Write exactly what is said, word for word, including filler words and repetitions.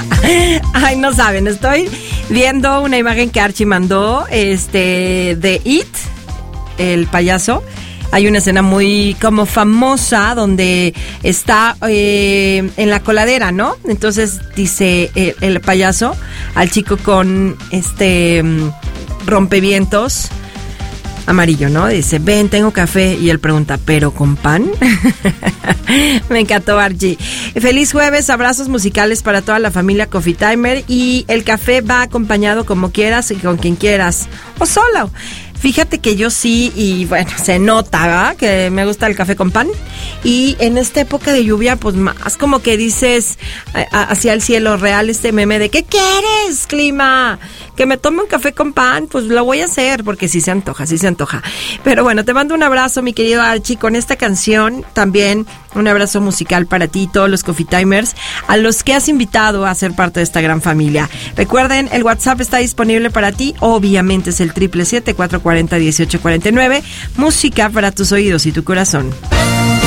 Ay, no saben, estoy viendo una imagen que Archie mandó, este, de It, el payaso. Hay una escena muy como famosa donde está eh, en la coladera, ¿no? Entonces dice el, el payaso al chico con este rompevientos amarillo, ¿no? Dice, ven, tengo café. Y él pregunta, ¿pero con pan? Me encantó, Archie. Feliz jueves, abrazos musicales para toda la familia Coffee Timer. Y el café va acompañado como quieras y con quien quieras. O solo. Fíjate que yo sí, y bueno, se nota, ¿verdad? Que me gusta el café con pan. Y en esta época de lluvia, pues más como que dices a, a, hacia el cielo real este meme de ¿qué quieres, clima? Que me tome un café con pan, pues lo voy a hacer, porque sí se antoja, sí se antoja. Pero bueno, te mando un abrazo, mi querido Archie, con esta canción. También un abrazo musical para ti, todos los Coffee Timers, a los que has invitado a ser parte de esta gran familia. Recuerden, el WhatsApp está disponible para ti, obviamente es el siete siete siete, cuatro cuatro cero, uno ocho cuatro nueve. Música para tus oídos y tu corazón.